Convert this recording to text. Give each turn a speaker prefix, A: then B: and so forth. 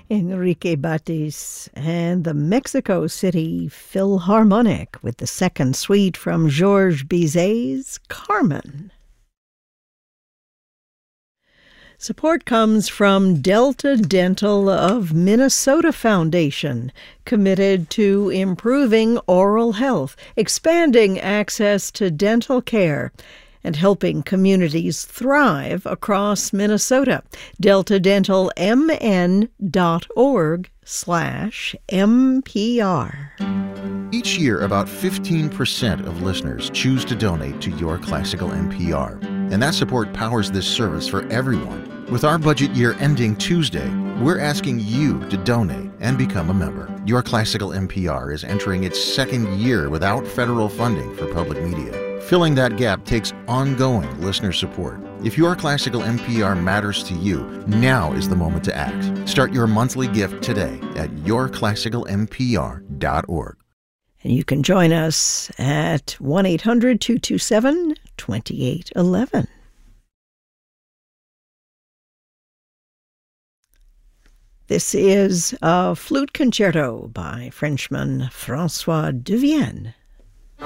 A: Enrique Batis, and the Mexico City Philharmonic with the second suite from Georges Bizet's Carmen. Support comes from Delta Dental of Minnesota Foundation, committed to improving oral health, expanding access to dental care, and helping communities thrive across Minnesota. DeltaDental.org/MPR.
B: Each year, about 15% of listeners choose to donate to Your Classical NPR, and that support powers this service for everyone. With our budget year ending Tuesday, we're asking you to donate and become a member. Your Classical NPR is entering its second year without federal funding for public media. Filling that gap takes ongoing listener support. If Your Classical NPR matters to you, now is the moment to act. Start your monthly gift today at yourclassicalnpr.org.
A: And you can join us at 1-800-227-2811. This is a flute concerto by Frenchman François Devienne.